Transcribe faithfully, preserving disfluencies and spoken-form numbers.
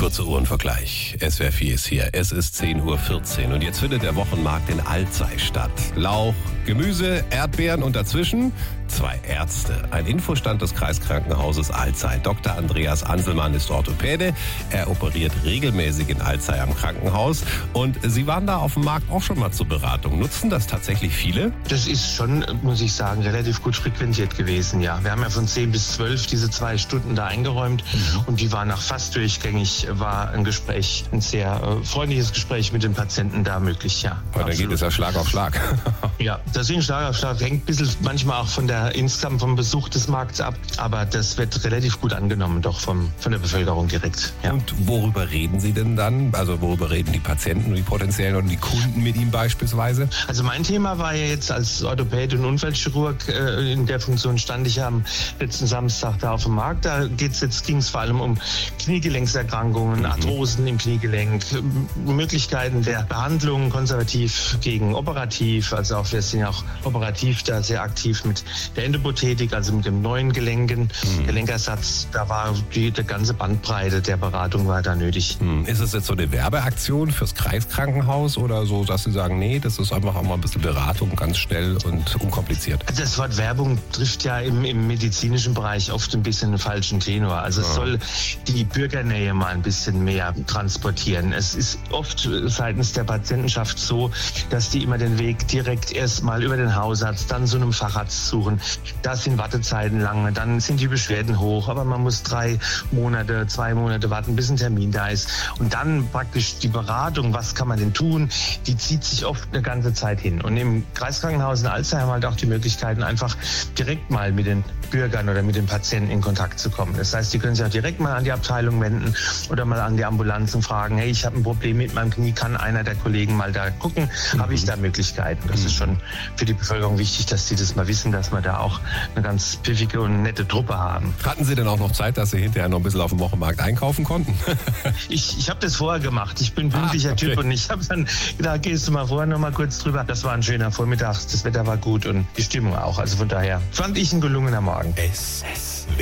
Kurzer Uhrenvergleich. S W R vier ist hier. Es ist zehn Uhr vierzehn und jetzt findet der Wochenmarkt in Alzey statt. Lauch, Gemüse, Erdbeeren und dazwischen zwei Ärzte. Ein Infostand des Kreiskrankenhauses Alzey. Doktor Andreas Anselmann ist Orthopäde. Er operiert regelmäßig in Alzey am Krankenhaus. Und Sie waren da auf dem Markt auch schon mal zur Beratung. Nutzen das tatsächlich viele? Das ist schon, muss ich sagen, relativ gut frequentiert gewesen, ja. Wir haben ja von zehn bis zwölf diese zwei Stunden da eingeräumt. Mhm. Und die waren nach fast durchgängig, war ein Gespräch, ein sehr äh, freundliches Gespräch mit den Patienten da möglich, ja. Aber dann geht es ja Schlag auf Schlag. Ja, deswegen Schlag auf Schlag. Hängt ein bisschen manchmal auch von der insgesamt vom Besuch des Markts ab. Aber das wird relativ gut angenommen, doch vom, von der Bevölkerung direkt. Ja. Und worüber reden Sie denn dann? Also worüber reden die Patienten und die potenziellen und die Kunden mit Ihnen beispielsweise? Also mein Thema war ja jetzt als Orthopäde und Unfallchirurg, äh, in der Funktion stand ich ja am letzten Samstag da auf dem Markt. Da geht's jetzt ging es vor allem um Kniegelenkserkrankungen, mhm. Arthrosen im Kniegelenk, Möglichkeiten der Behandlung, konservativ gegen operativ. Also auch wir sind ja auch operativ da sehr aktiv mit der Endoprothetik, also mit dem neuen Gelenken, mhm. Gelenkersatz. Da war die, die ganze Bandbreite der Beratung war da nötig. Mhm. Ist es jetzt so eine Werbeaktion fürs Kreiskrankenhaus oder so, dass Sie sagen, nee, das ist einfach auch mal ein bisschen Beratung, ganz schnell und unkompliziert? Also das Wort Werbung trifft ja im, im medizinischen Bereich oft ein bisschen einen falschen Tenor. Also ja. Es soll die Bürgernähe mal ein bisschen mehr transportieren. Es ist oft seitens der Patientenschaft so, dass die immer den Weg direkt erst mal über den Hausarzt, dann zu einem Facharzt suchen. Da sind Wartezeiten lange, dann sind die Beschwerden hoch, aber man muss drei Monate, zwei Monate warten, bis ein Termin da ist. Und dann praktisch die Beratung, was kann man denn tun, die zieht sich oft eine ganze Zeit hin. Und im Kreiskrankenhaus in Alzey haben wir halt auch die Möglichkeiten, einfach direkt mal mit den Bürgern oder mit den Patienten in Kontakt zu kommen. Das heißt, die können sich auch direkt mal an die Abteilung wenden oder mal an die Ambulanz und fragen, hey, ich habe ein Problem mit meinem Knie, kann einer der Kollegen mal da gucken? Mhm. Habe ich da Möglichkeiten? Das mhm. ist schon für die Bevölkerung wichtig, dass die das mal wissen, dass wir da auch eine ganz pfiffige und nette Truppe haben. Hatten Sie denn auch noch Zeit, dass Sie hinterher noch ein bisschen auf dem Wochenmarkt einkaufen konnten? ich ich habe das vorher gemacht. Ich bin ein pünktlicher ah, okay. Typ und ich habe dann gedacht, gehst du mal vorher noch mal kurz drüber. Das war ein schöner Vormittag, das Wetter war gut und die Stimmung auch. Also von daher fand ich ein gelungener Morgen. Es, es.